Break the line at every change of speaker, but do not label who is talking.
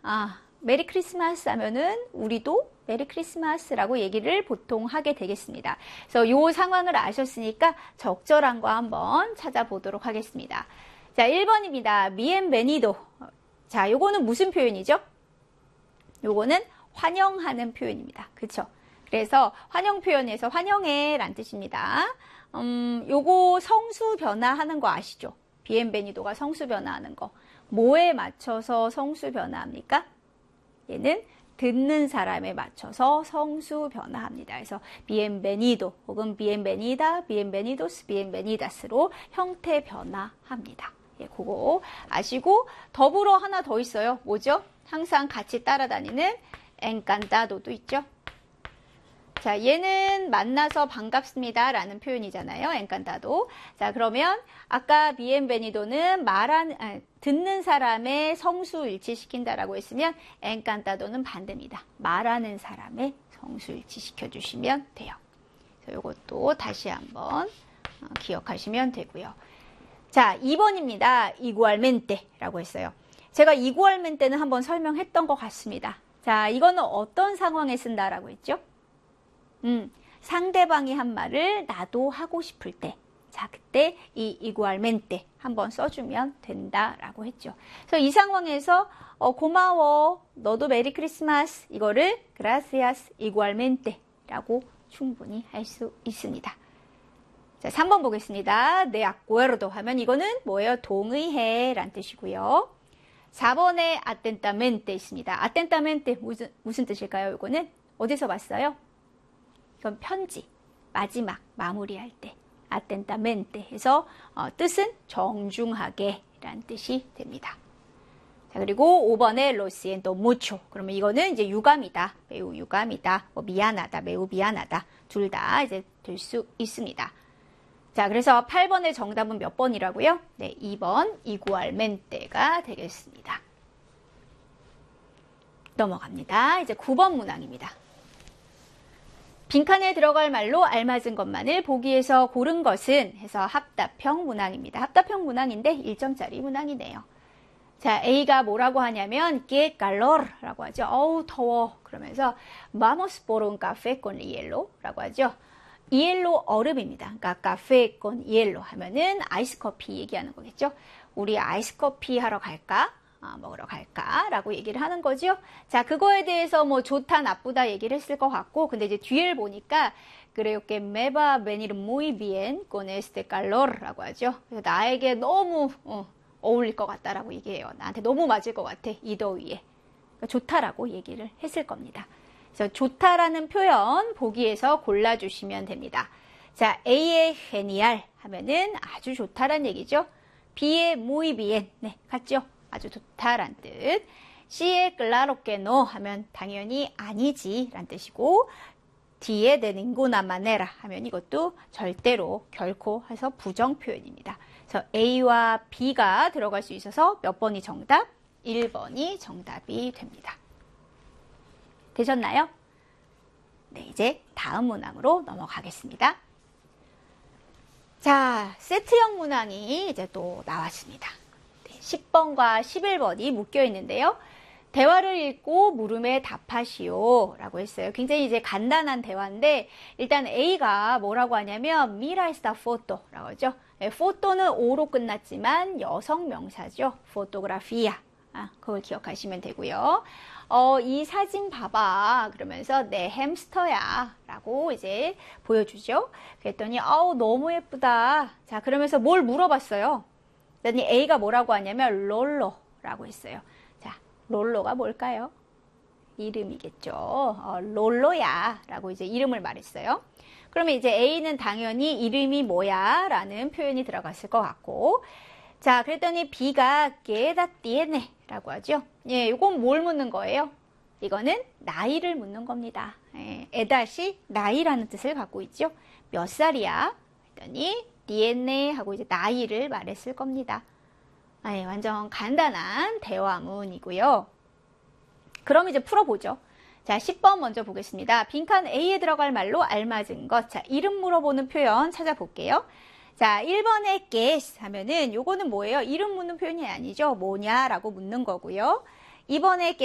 메리 크리스마스 하면은 우리도 메리 크리스마스라고 얘기를 보통 하게 되겠습니다. 그래서 이 상황을 아셨으니까 적절한 거 한번 찾아보도록 하겠습니다. 자, 1번입니다. bienvenido. 자, 요거는 무슨 표현이죠? 요거는 환영하는 표현입니다. 그쵸? 그래서 환영 표현에서 환영해 라는 뜻입니다. 요거 성수 변화하는 거 아시죠? bienvenido가 성수 변화하는 거. 뭐에 맞춰서 성수 변화합니까? 얘는 듣는 사람에 맞춰서 성수 변화합니다. 그래서 bienvenido 혹은 bienvenida, bienvenidos, bienvenidas로 형태 변화합니다. 예, 그거 아시고 더불어 하나 더 있어요. 뭐죠? 항상 같이 따라다니는 encantado도 있죠. 자, 얘는 만나서 반갑습니다 라는 표현이잖아요. encantado. 자, 그러면 아까 bienvenido는 듣는 사람의 성수 일치시킨다라고 했으면 encantado는 반대입니다. 말하는 사람의 성수 일치시켜 주시면 돼요. 그래서 이것도 다시 한번 기억하시면 되고요. 자, 2번입니다. igualmente 라고 했어요. 제가 igualmente는 한번 설명했던 것 같습니다. 자, 이거는 어떤 상황에 쓴다라고 했죠? 상대방이 한 말을 나도 하고 싶을 때, 자, 그때 이 igualmente 한번 써주면 된다라고 했죠. 그래서 이 상황에서 고마워, 너도 메리 크리스마스 이거를 gracias igualmente 라고 충분히 할 수 있습니다. 자, 3번 보겠습니다. de acuerdo 하면 이거는 뭐예요? 동의해 라는 뜻이고요. 4번에 atentamente 있습니다. atentamente 무슨 뜻일까요? 이거는 어디서 봤어요? 이건 편지, 마지막 마무리할 때 atentamente 해서 뜻은 정중하게 라는 뜻이 됩니다. 자, 그리고 5번에 lo siento mucho. 그러면 이거는 이제 유감이다, 매우 유감이다, 뭐 미안하다, 매우 미안하다, 둘 다 이제 될 수 있습니다. 자, 그래서 8번의 정답은 몇 번이라고요? 네, 2번 igualmente가 되겠습니다. 넘어갑니다. 이제 9번 문항입니다. 빈칸에 들어갈 말로 알맞은 것만을 보기에서 고른 것은 해서 합답형 문항입니다. 합답형 문항인데 1점짜리 문항이네요. 자, A가 뭐라고 하냐면 que calor라고 하죠. 어우 더워 그러면서 vamos por un café con hielo라고 하죠. hielo 얼음입니다. 그러니까 café con hielo 하면은 아이스 커피 얘기하는 거겠죠. 우리 아이스 커피 하러 갈까? 먹으러 갈까? 라고 얘기를 하는 거죠. 자, 그거에 대해서 뭐 좋다, 나쁘다 얘기를 했을 것 같고, 근데 이제 뒤를 보니까, creo que me va a venir muy bien con este calor 라고 하죠. 그래서 나에게 너무 어울릴 것 같다라고 얘기해요. 나한테 너무 맞을 것 같아, 이 더위에. 그러니까 좋다라고 얘기를 했을 겁니다. 그래서 좋다라는 표현 보기에서 골라주시면 됩니다. 자, A의 genial 하면은 아주 좋다란 얘기죠. B의 muy bien, 네, 같죠? 아주 좋다란 뜻. C의 claro que no 하면 당연히 아니지 란 뜻이고, D의 de ninguna manera 하면 이것도 절대로, 결코 해서 부정 표현입니다. 그래서 A와 B가 들어갈 수 있어서 몇 번이 정답? 1번이 정답이 됩니다. 되셨나요? 네, 이제 다음 문항으로 넘어가겠습니다. 자, 세트형 문항이 이제 또 나왔습니다. 10번과 11번이 묶여 있는데요. 대화를 읽고 물음에 답하시오 라고 했어요. 굉장히 이제 간단한 대화인데, 일단 A가 뭐라고 하냐면 mira esta foto 라고 하죠. 네, 포토는 O로 끝났지만 여성 명사죠. fotografía. 그걸 기억하시면 되고요. 이 사진 봐봐 그러면서 내 햄스터야 라고 이제 보여주죠. 그랬더니 너무 예쁘다. 자, 그러면서 뭘 물어봤어요. 그랬더니 A가 뭐라고 하냐면 롤로라고 했어요. 자, 롤로가 뭘까요? 이름이겠죠. 롤로야 라고 이제 이름을 말했어요. 그러면 이제 A는 당연히 이름이 뭐야 라는 표현이 들어갔을 것 같고, 자, 그랬더니 B가 ¿qué edad tiene? 라고 하죠. 예, 이건 뭘 묻는 거예요? 이거는 나이를 묻는 겁니다. 예, edad이 나이라는 뜻을 갖고 있죠. 몇 살이야? 그랬더니 tiene 하고 이제 나이를 말했을 겁니다. 예, 완전 간단한 대화문이고요. 그럼 이제 풀어보죠. 자, 10번 먼저 보겠습니다. 빈칸 A에 들어갈 말로 알맞은 것. 자, 이름 물어보는 표현 찾아볼게요. 자, 1번에 guess 하면은 요거는 뭐예요? 이름 묻는 표현이 아니죠. 뭐냐라고 묻는 거고요. 2번에